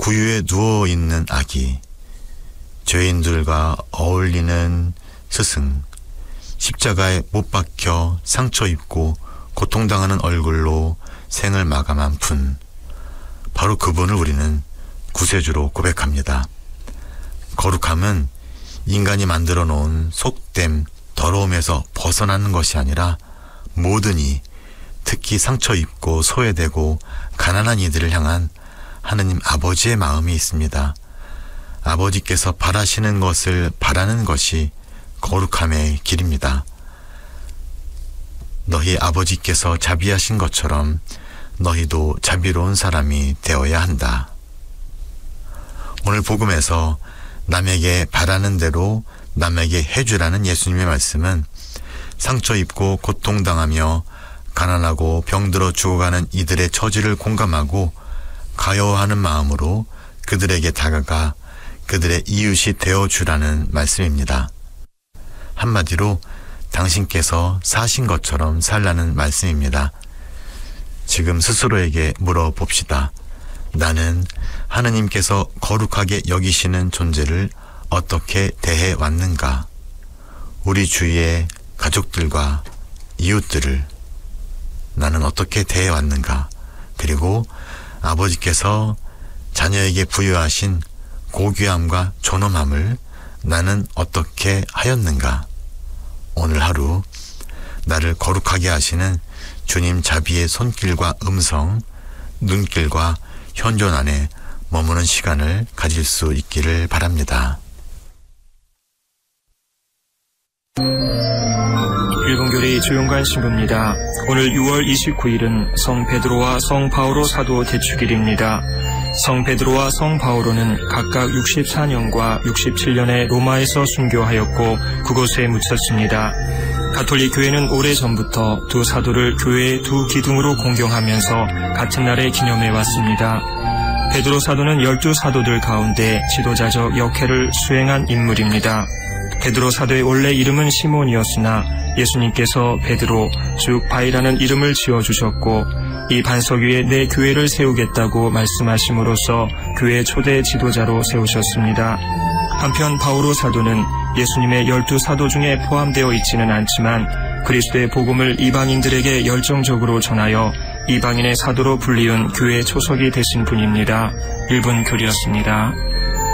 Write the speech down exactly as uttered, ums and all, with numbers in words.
부유에 누워있는 아기, 죄인들과 어울리는 스승, 십자가에 못 박혀 상처 입고 고통당하는 얼굴로 생을 마감한 분, 바로 그분을 우리는 구세주로 고백합니다. 거룩함은 인간이 만들어 놓은 속됨, 더러움에서 벗어나는 것이 아니라 모든 이, 특히 상처 입고 소외되고 가난한 이들을 향한 하느님 아버지의 마음이 있습니다. 아버지께서 바라시는 것을 바라는 것이 거룩함의 길입니다. 너희 아버지께서 자비하신 것처럼 너희도 자비로운 사람이 되어야 한다. 오늘 복음에서 남에게 바라는 대로 남에게 해주라는 예수님의 말씀은 상처 입고 고통당하며 가난하고 병들어 죽어가는 이들의 처지를 공감하고 가여워하는 마음으로 그들에게 다가가 그들의 이웃이 되어주라는 말씀입니다. 한마디로 당신께서 사신 것처럼 살라는 말씀입니다. 지금 스스로에게 물어봅시다. 나는 하느님께서 거룩하게 여기시는 존재를 어떻게 대해왔는가? 우리 주위의 가족들과 이웃들을 나는 어떻게 대해왔는가? 그리고 아버지께서 자녀에게 부여하신 고귀함과 존엄함을 나는 어떻게 하였는가? 오늘 하루 나를 거룩하게 하시는 주님 자비의 손길과 음성, 눈길과 현존 안에 머무는 시간을 가질 수 있기를 바랍니다. 일본교리 조용관 신부입니다. 오늘 유월 이십구일은 성 베드로와 성 바오로 사도 대축일입니다. 성 베드로와 성 바오로는 각각 육십사년과 육십칠년에 로마에서 순교하였고 그곳에 묻혔습니다. 가톨릭 교회는 오래전부터 두 사도를 교회의 두 기둥으로 공경하면서 같은 날에 기념해 왔습니다. 베드로 사도는 열두 사도들 가운데 지도자적 역할을 수행한 인물입니다. 베드로 사도의 원래 이름은 시몬이었으나 예수님께서 베드로, 즉 바이라는 이름을 지어주셨고 이 반석 위에 내 교회를 세우겠다고 말씀하심으로써 교회 초대 지도자로 세우셨습니다. 한편 바오로 사도는 예수님의 열두 사도 중에 포함되어 있지는 않지만 그리스도의 복음을 이방인들에게 열정적으로 전하여 이방인의 사도로 불리운 교회 초석이 되신 분입니다. 일본 교리였습니다.